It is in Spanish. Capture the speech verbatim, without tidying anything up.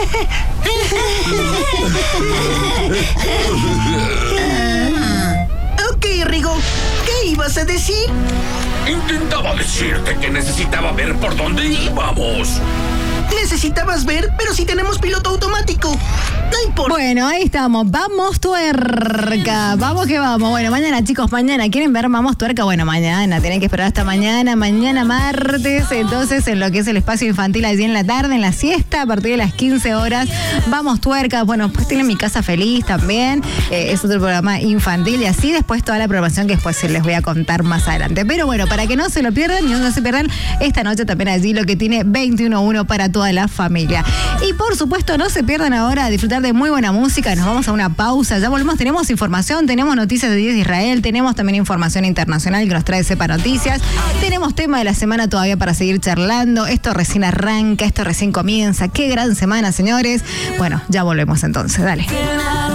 Ok, Rigo, ¿qué ibas a decir? Intentaba decirte que necesitaba ver por dónde íbamos. Necesitabas ver, pero si tenemos piloto automático. No importa. Bueno, ahí estamos. Vamos tuerca. Vamos que vamos. Bueno, mañana, chicos, mañana. ¿Quieren ver Vamos tuerca? Bueno, mañana. Tienen que esperar hasta mañana. Mañana martes. Entonces, en lo que es el espacio infantil allí en la tarde, en la siesta, a partir de las quince horas. Vamos tuerca. Bueno, pues tienen Mi Casa Feliz también. Eh, es otro programa infantil. Y así después toda la programación que después les voy a contar más adelante. Pero bueno, para que no se lo pierdan y no se pierdan esta noche también allí lo que tiene veintiuno uno para toda la familia. Y por supuesto, no se pierdan ahora a disfrutar de muy buena música. Nos vamos a una pausa. Ya volvemos. Tenemos información, tenemos noticias de diez de Israel, tenemos también información internacional que nos trae Sepa Noticias. Tenemos tema de la semana todavía para seguir charlando. Esto recién arranca, esto recién comienza. Qué gran semana, señores. Bueno, ya volvemos entonces. Dale.